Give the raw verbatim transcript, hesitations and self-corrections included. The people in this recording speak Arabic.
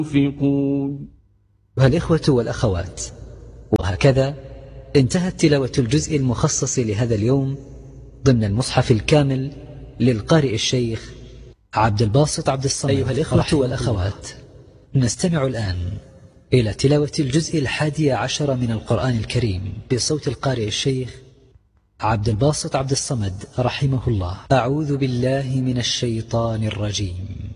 ينفقون. الإخوة والأخوات، وهكذا انتهت تلاوة الجزء المخصص لهذا اليوم ضمن المصحف الكامل للقارئ الشيخ عبد الباسط عبد الصمد. أيها الإخوة والأخوات، نستمع الآن إلى تلاوة الجزء الحادي عشر من القرآن الكريم بصوت القارئ الشيخ عبد الباسط عبد الصمد رحمه الله. أعوذ بالله من الشيطان الرجيم.